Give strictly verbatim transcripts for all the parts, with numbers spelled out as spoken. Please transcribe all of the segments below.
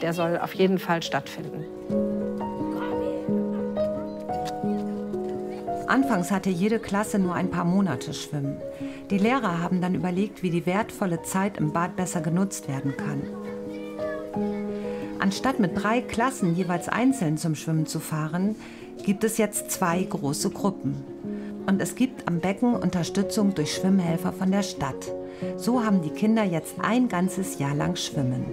der soll auf jeden Fall stattfinden. Anfangs hatte jede Klasse nur ein paar Monate Schwimmen. Die Lehrer haben dann überlegt, wie die wertvolle Zeit im Bad besser genutzt werden kann. Anstatt mit drei Klassen jeweils einzeln zum Schwimmen zu fahren, gibt es jetzt zwei große Gruppen. Und es gibt am Becken Unterstützung durch Schwimmhelfer von der Stadt. So haben die Kinder jetzt ein ganzes Jahr lang Schwimmen.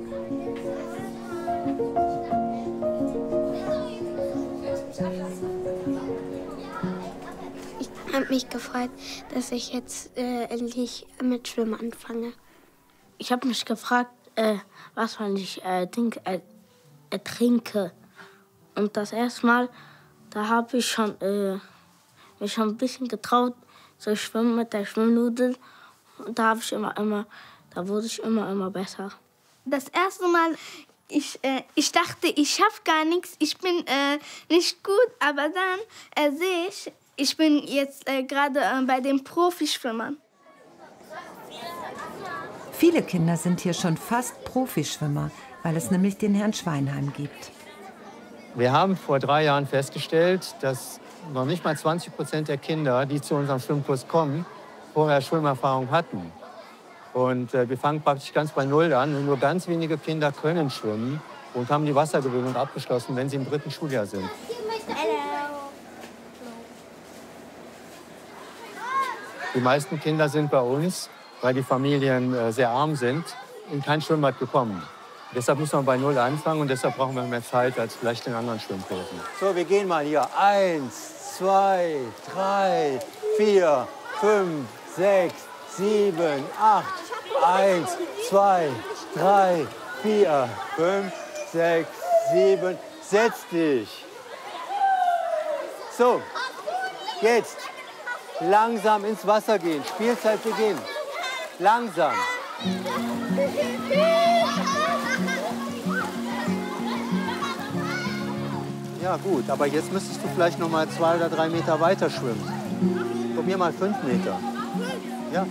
Ich habe mich gefreut, dass ich jetzt äh, endlich mit Schwimmen anfange. Ich habe mich gefragt, äh, was wenn ich äh, denk, äh, ertrinke. Und das erste Mal, da habe ich schon, äh, mich schon ein bisschen getraut, zu schwimmen mit der Schwimmnudel. Und da habe ich immer, immer, da wurde ich immer, immer besser. Das erste Mal, ich, äh, ich dachte, ich schaffe gar nichts, ich bin äh, nicht gut, aber dann äh, sehe ich, ich bin jetzt äh, gerade äh, bei den Profischwimmern. Viele Kinder sind hier schon fast Profischwimmer, weil es nämlich den Herrn Schweinheim gibt. Wir haben vor drei Jahren festgestellt, dass noch nicht mal zwanzig Prozent der Kinder, die zu unserem Schwimmkurs kommen, vorher Schwimmerfahrung hatten. Und äh, wir fangen praktisch ganz bei Null an. Und nur ganz wenige Kinder können schwimmen und haben die Wassergewöhnung abgeschlossen, wenn sie im dritten Schuljahr sind. Die meisten Kinder sind bei uns, weil die Familien äh, sehr arm sind, in kein Schwimmbad gekommen. Deshalb müssen wir bei Null anfangen und deshalb brauchen wir mehr Zeit als vielleicht in anderen Schwimmkursen. So, wir gehen mal hier. Eins, zwei, drei, vier, fünf, sechs, sieben, acht. Eins, zwei, drei, vier, fünf, sechs, sieben. Setz dich. So, jetzt langsam ins Wasser gehen. Spielzeit beginnt. Langsam. Ja gut, aber jetzt müsstest du vielleicht noch mal zwei oder drei Meter weiter schwimmen. Probier mal fünf Meter. Ja.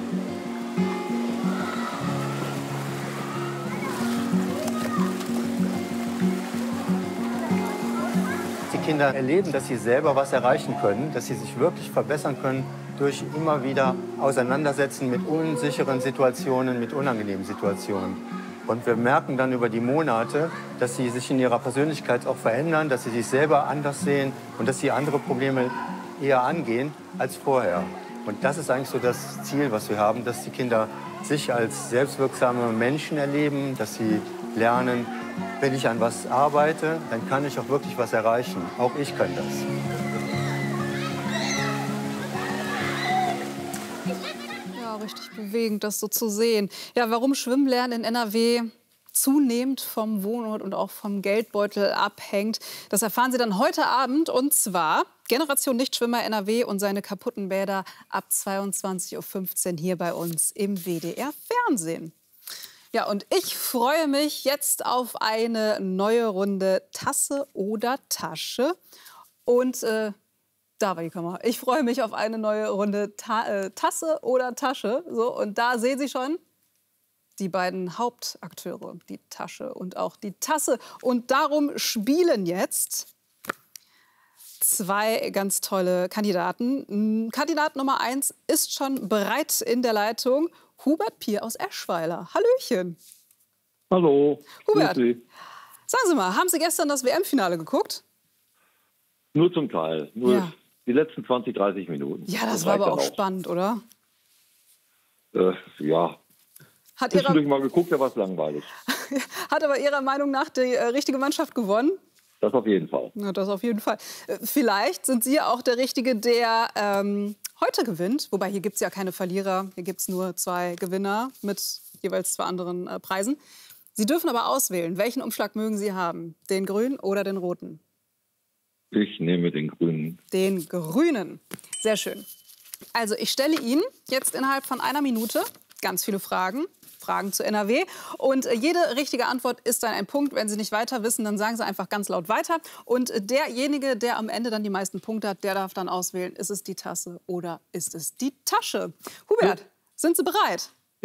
Die Kinder erleben, dass sie selber was erreichen können, dass sie sich wirklich verbessern können durch immer wieder Auseinandersetzen mit unsicheren Situationen, mit unangenehmen Situationen. Und wir merken dann über die Monate, dass sie sich in ihrer Persönlichkeit auch verändern, dass sie sich selber anders sehen und dass sie andere Probleme eher angehen als vorher. Und das ist eigentlich so das Ziel, was wir haben, dass die Kinder sich als selbstwirksame Menschen erleben, dass sie lernen, wenn ich an was arbeite, dann kann ich auch wirklich was erreichen. Auch ich kann das. Richtig bewegend, das so zu sehen. Ja, warum Schwimmlernen in N R W zunehmend vom Wohnort und auch vom Geldbeutel abhängt, das erfahren Sie dann heute Abend. Und zwar Generation Nichtschwimmer N R W und seine kaputten Bäder ab zweiundzwanzig Uhr fünfzehn hier bei uns im W D R Fernsehen. Ja, und ich freue mich jetzt auf eine neue Runde Tasse oder Tasche. Und äh, da war die Kamera. Ich freue mich auf eine neue Runde Ta äh, Tasse oder Tasche. So, und da sehen Sie schon die beiden Hauptakteure, die Tasche und auch die Tasse. Und darum spielen jetzt zwei ganz tolle Kandidaten. Kandidat Nummer eins ist schon bereit in der Leitung. Hubert Pier aus Eschweiler. Hallöchen. Hallo. Hubert, sagen Sie mal, haben Sie gestern das W M-Finale geguckt? Nur zum Teil. Nur ja. Die letzten zwanzig, dreißig Minuten. Ja, das, das war aber auch, auch spannend, oder? Äh, ja. Hat Zwischendurch mal geguckt, da war es langweilig. Hat aber Ihrer Meinung nach die äh, richtige Mannschaft gewonnen? Das auf jeden Fall. Ja, das auf jeden Fall. Äh, vielleicht sind Sie auch der Richtige, der ähm, heute gewinnt. Wobei, hier gibt es ja keine Verlierer. Hier gibt es nur zwei Gewinner mit jeweils zwei anderen äh, Preisen. Sie dürfen aber auswählen, welchen Umschlag mögen Sie haben? Den grünen oder den roten? Ich nehme den grünen. Den grünen. Sehr schön. Also ich stelle Ihnen jetzt innerhalb von einer Minute ganz viele Fragen. Fragen zu N R W. Und jede richtige Antwort ist dann ein Punkt. Wenn Sie nicht weiter wissen, dann sagen Sie einfach ganz laut weiter. Und derjenige, der am Ende dann die meisten Punkte hat, der darf dann auswählen, ist es die Tasse oder ist es die Tasche. Hubert, ja. Sind Sie bereit?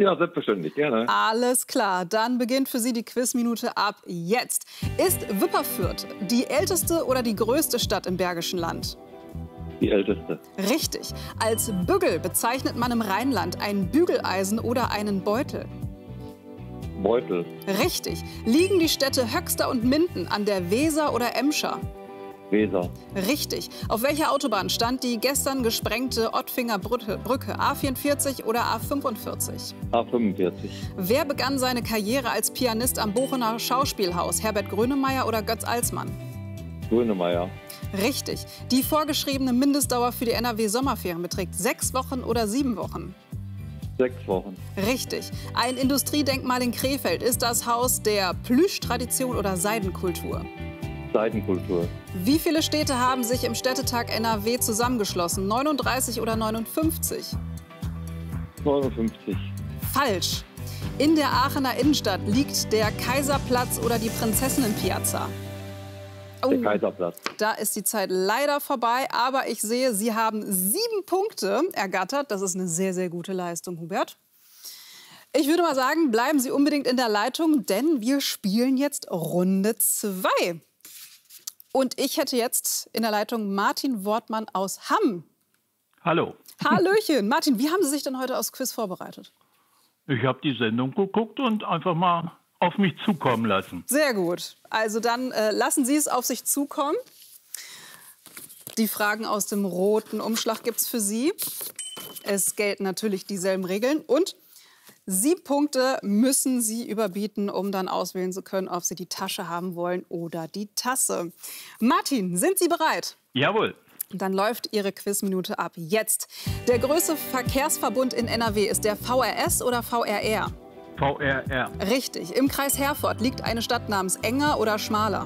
Ja, selbstverständlich, gerne. Alles klar, dann beginnt für Sie die Quizminute ab jetzt. Ist Wipperfürth die älteste oder die größte Stadt im Bergischen Land? Die älteste. Richtig. Als Bügel bezeichnet man im Rheinland ein Bügeleisen oder einen Beutel. Beutel. Richtig. Liegen die Städte Höxter und Minden an der Weser oder Emscher? Weser. Richtig. Auf welcher Autobahn stand die gestern gesprengte Ottfinger Brücke? A vierundvierzig oder A fünfundvierzig? A fünfundvierzig. Wer begann seine Karriere als Pianist am Bochumer Schauspielhaus? Herbert Grönemeyer oder Götz Alsmann? Grönemeyer. Richtig. Die vorgeschriebene Mindestdauer für die N R W-Sommerferien beträgt sechs Wochen oder sieben Wochen? Sechs Wochen. Richtig. Ein Industriedenkmal in Krefeld ist das Haus der Plüschtradition oder Seidenkultur? Seidenkultur. Wie viele Städte haben sich im Städtetag N R W zusammengeschlossen? neununddreißig oder neunundfünfzig? neunundfünfzig. Falsch. In der Aachener Innenstadt liegt der Kaiserplatz oder die Prinzessinnenpiazza? Oh, der Kaiserplatz. Da ist die Zeit leider vorbei, aber ich sehe, Sie haben sieben Punkte ergattert. Das ist eine sehr, sehr gute Leistung, Hubert. Ich würde mal sagen, bleiben Sie unbedingt in der Leitung, denn wir spielen jetzt Runde zwei. Und ich hätte jetzt in der Leitung Martin Wortmann aus Hamm. Hallo. Hallöchen. Martin, wie haben Sie sich denn heute aufs Quiz vorbereitet? Ich habe die Sendung geguckt und einfach mal auf mich zukommen lassen. Sehr gut. Also dann äh, lassen Sie es auf sich zukommen. Die Fragen aus dem roten Umschlag gibt es für Sie. Es gelten natürlich dieselben Regeln. Und sieben Punkte müssen Sie überbieten, um dann auswählen zu können, ob Sie die Tasche haben wollen oder die Tasse. Martin, sind Sie bereit? Jawohl. Dann läuft Ihre Quizminute ab jetzt. Der größte Verkehrsverbund in N R W ist der V R S oder V R R? V R R. Richtig. Im Kreis Herford liegt eine Stadt namens Enger oder Schmaler?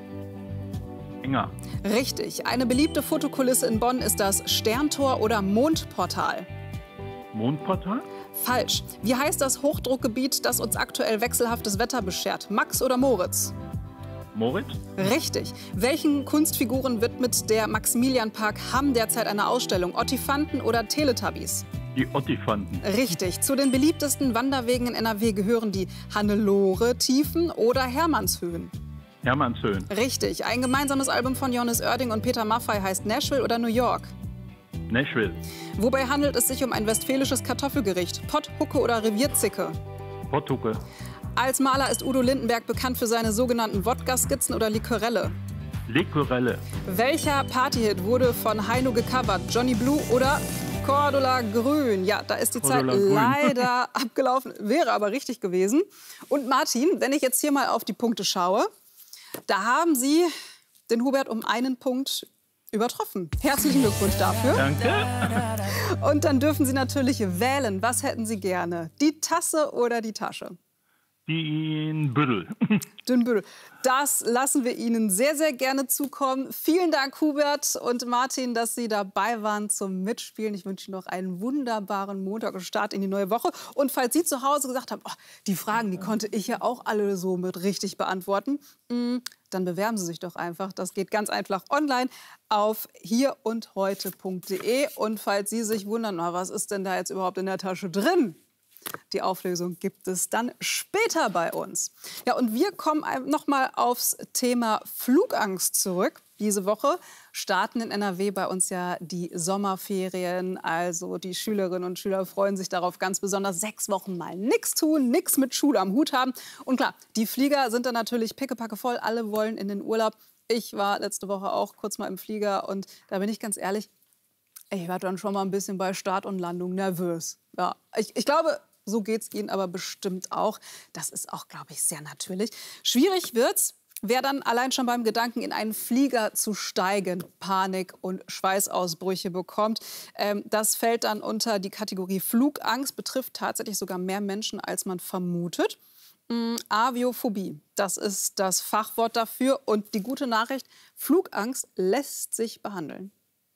Enger. Richtig. Eine beliebte Fotokulisse in Bonn ist das Sterntor oder Mondportal? Mondportal? Falsch. Wie heißt das Hochdruckgebiet, das uns aktuell wechselhaftes Wetter beschert? Max oder Moritz? Moritz? Richtig. Welchen Kunstfiguren widmet der Maximilianpark Hamm derzeit eine Ausstellung? Ottifanten oder Teletubbies? Die Ottifanten. Richtig. Zu den beliebtesten Wanderwegen in N R W gehören die Hannelore-Tiefen oder Hermannshöhen? Hermannshöhen. Richtig. Ein gemeinsames Album von Johannes Oerding und Peter Maffay heißt Nashville oder New York? Nashville. Wobei handelt es sich um ein westfälisches Kartoffelgericht? Pott, Hucke oder Revierzicke? Potthucke. Als Maler ist Udo Lindenberg bekannt für seine sogenannten Wodka-Skizzen oder Liquorelle? Liquorelle. Welcher Partyhit wurde von Heino gecovert? Johnny Blue oder Cordula Grün? Ja, da ist die Cordula Zeit Grün. leider abgelaufen, wäre aber richtig gewesen. Und Martin, wenn ich jetzt hier mal auf die Punkte schaue, da haben Sie den Hubert um einen Punkt übertroffen. Herzlichen Glückwunsch dafür. Danke. Und dann dürfen Sie natürlich wählen. Was hätten Sie gerne? Die Tasse oder die Tasche? Den Büdel. Den Büdel. Das lassen wir Ihnen sehr, sehr gerne zukommen. Vielen Dank, Hubert und Martin, dass Sie dabei waren zum Mitspielen. Ich wünsche Ihnen noch einen wunderbaren Montag und Start in die neue Woche. Und falls Sie zu Hause gesagt haben, oh, die Fragen, die konnte ich ja auch alle so mit richtig beantworten, dann bewerben Sie sich doch einfach. Das geht ganz einfach online auf hier und heute punkt de. Und falls Sie sich wundern, na, was ist denn da jetzt überhaupt in der Tasche drin? Die Auflösung gibt es dann später bei uns. Ja, und wir kommen noch mal aufs Thema Flugangst zurück. Diese Woche starten in N R W bei uns ja die Sommerferien. Also die Schülerinnen und Schüler freuen sich darauf ganz besonders. Sechs Wochen mal nichts tun, nichts mit Schule am Hut haben. Und klar, die Flieger sind dann natürlich pickepacke voll. Alle wollen in den Urlaub. Ich war letzte Woche auch kurz mal im Flieger und da bin ich ganz ehrlich, ich war dann schon mal ein bisschen bei Start und Landung nervös. Ja, ich, ich glaube, so geht es Ihnen aber bestimmt auch. Das ist auch, glaube ich, sehr natürlich. Schwierig wird's, wer dann allein schon beim Gedanken, in einen Flieger zu steigen, Panik und Schweißausbrüche bekommt. Ähm, das fällt dann unter die Kategorie Flugangst, betrifft tatsächlich sogar mehr Menschen, als man vermutet. Ähm, Aviophobie, das ist das Fachwort dafür. Und die gute Nachricht, Flugangst lässt sich behandeln.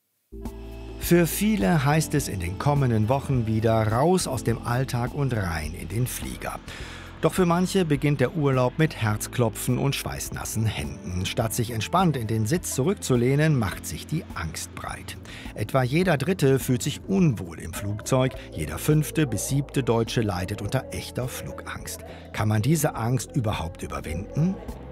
Für viele heißt es in den kommenden Wochen wieder raus aus dem Alltag und rein in den Flieger. Doch für manche beginnt der Urlaub mit Herzklopfen und schweißnassen Händen. Statt sich entspannt in den Sitz zurückzulehnen, macht sich die Angst breit. Etwa jeder Dritte fühlt sich unwohl im Flugzeug, jeder fünfte bis siebte Deutsche leidet unter echter Flugangst. Kann man diese Angst überhaupt überwinden?